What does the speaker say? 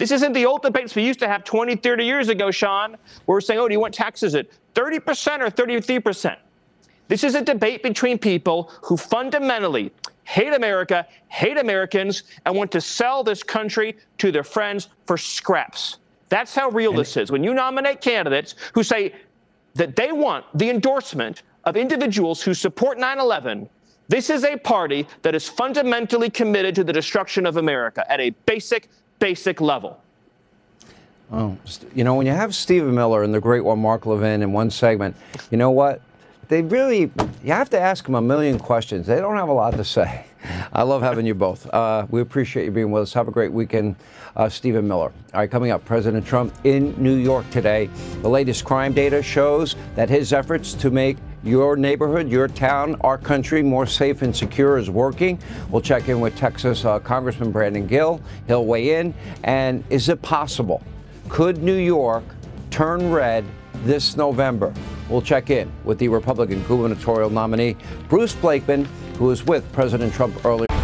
This isn't the old debates we used to have 20, 30 years ago, Sean, where we're saying, oh, do you want taxes at 30% or 33%? This is a debate between people who fundamentally hate America, hate Americans, and want to sell this country to their friends for scraps. That's how real this is. When you nominate candidates who say that they want the endorsement of individuals who support 9/11, this is a party that is fundamentally committed to the destruction of America at a basic level. Oh, you know, when you have Stephen Miller and the great one, Mark Levin, in one segment, you know what? You have to ask them a million questions. They don't have a lot to say. I love having you both. We appreciate you being with us. Have a great weekend, Stephen Miller. All right, coming up, President Trump in New York today. The latest crime data shows that his efforts to make your neighborhood, your town, our country more safe and secure is working. We'll check in with Texas Congressman Brandon Gill. He'll weigh in. And is it possible? Could New York turn red this November? We'll check in with the Republican gubernatorial nominee, Bruce Blakeman, who was with President Trump earlier.